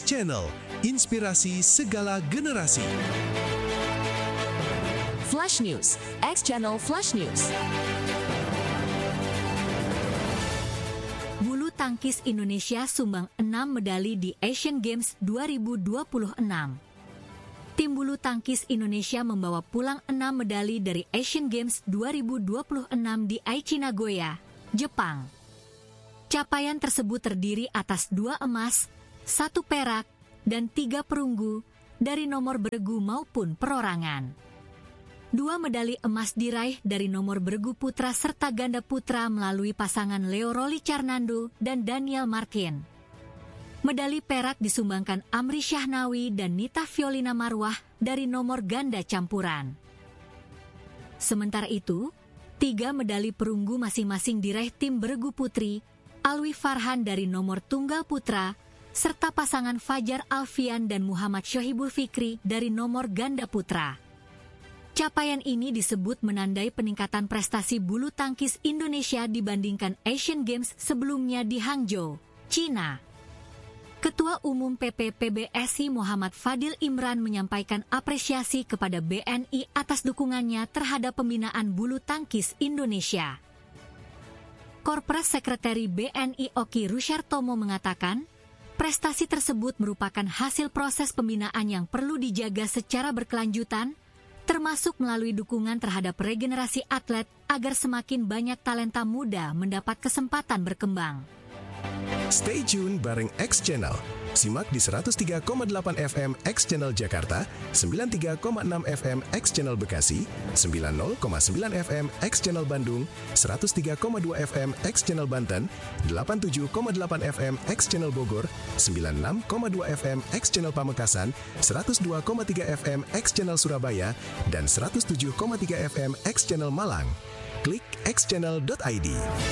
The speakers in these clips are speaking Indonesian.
Channel, inspirasi segala generasi. Flash News, X Channel Flash News. Bulu tangkis Indonesia sumbang 6 medali di Asian Games 2026. Tim bulu tangkis Indonesia membawa pulang 6 medali dari Asian Games 2026 di Aichi, Nagoya, Jepang. Capaian tersebut terdiri atas 2 emas, 1 perak, dan 3 perunggu dari nomor beregu maupun perorangan. 2 medali emas diraih dari nomor beregu putra serta ganda putra melalui pasangan Leo Roli Carnando dan Daniel Martin. Medali perak disumbangkan Amri Syahnawi dan Nita Violina Marwah dari nomor ganda campuran. Sementara itu, 3 medali perunggu masing-masing diraih tim beregu putri, Alwi Farhan dari nomor tunggal putra, serta pasangan Fajar Alfian dan Muhammad Syohibul Fikri dari nomor ganda putra. Capaian ini disebut menandai peningkatan prestasi bulu tangkis Indonesia dibandingkan Asian Games sebelumnya di Hangzhou, China. Ketua Umum PPPBSI Muhammad Fadil Imran menyampaikan apresiasi kepada BNI atas dukungannya terhadap pembinaan bulu tangkis Indonesia. Korpres Sekretari BNI Oki Rusyartomo mengatakan, prestasi tersebut merupakan hasil proses pembinaan yang perlu dijaga secara berkelanjutan, termasuk melalui dukungan terhadap regenerasi atlet agar semakin banyak talenta muda mendapat kesempatan berkembang. Stay tune bareng X Channel. Simak di 103,8 FM X Channel Jakarta, 93,6 FM X Channel Bekasi, 90,9 FM X Channel Bandung, 103,2 FM X Channel Banten, 87,8 FM X Channel Bogor, 96,2 FM X Channel Pamekasan, 102,3 FM X Channel Surabaya, dan 107,3 FM X Channel Malang. Klik xchannel.id.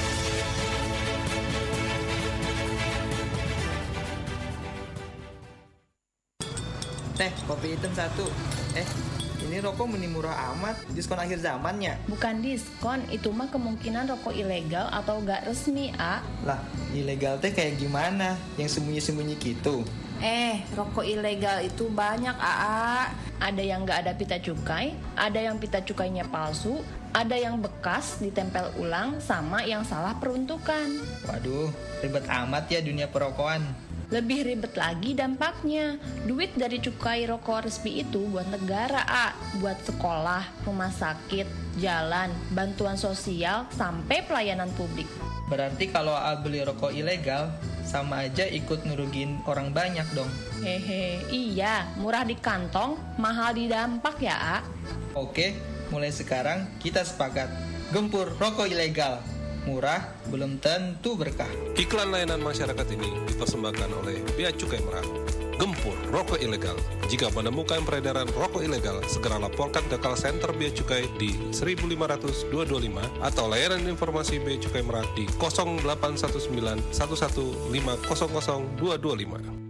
Teh, kopi hitam 1. Ini rokok meni murah amat, diskon akhir zamannya. Bukan diskon, itu mah kemungkinan rokok ilegal atau gak resmi, A. Lah, ilegal teh kayak gimana? Yang sembunyi-sembunyi gitu? Rokok ilegal itu banyak, A. Ada yang gak ada pita cukai, ada yang pita cukainya palsu, ada yang bekas ditempel ulang, sama yang salah peruntukan. Waduh, ribet amat ya dunia perokokan. Lebih ribet lagi dampaknya. Duit dari cukai rokok resmi itu buat negara, A. Buat sekolah, rumah sakit, jalan, bantuan sosial, sampai pelayanan publik. Berarti kalau A beli rokok ilegal, sama aja ikut ngerugiin orang banyak dong. Iya, murah di kantong, mahal di dampak ya, A. Oke, mulai sekarang kita sepakat. Gempur rokok ilegal. Murah, belum tentu berkah. Iklan layanan masyarakat ini dipersembahkan oleh Bea Cukai Merah. Gempur rokok ilegal. Jika menemukan peredaran rokok ilegal, segera laporkan ke call center Bea Cukai di 1500225 atau layanan informasi Bea Cukai Merah di 0819 11500225.